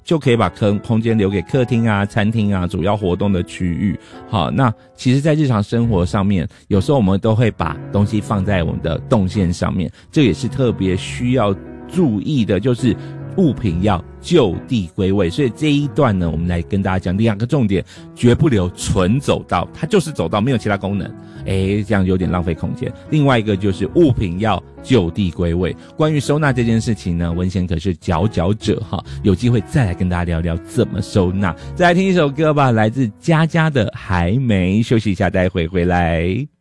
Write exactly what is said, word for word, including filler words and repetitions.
就可以把空空间留给客厅啊、餐厅啊、主要活动的区域。好，那其实在日常生活上面，有时候我们都会把东西放在我们的动线上面，这也是特别需要注意的，就是物品要就地归位。所以这一段呢，我们来跟大家讲两个重点，绝不留纯走道，它就是走道，没有其他功能，诶，这样有点浪费空间。另外一个就是物品要就地归位。关于收纳这件事情呢，文贤可是佼佼者哈，有机会再来跟大家聊聊怎么收纳。再来听一首歌吧，来自佳佳的还没。休息一下，待会回来。